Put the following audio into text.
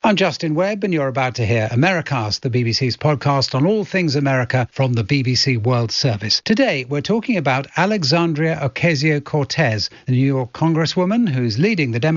I'm Justin Webb, and you're about to hear Americast, the BBC's podcast on all things America from the BBC World Service. Today, we're talking about Alexandria Ocasio-Cortez, the New York congresswoman who's leading the Democrats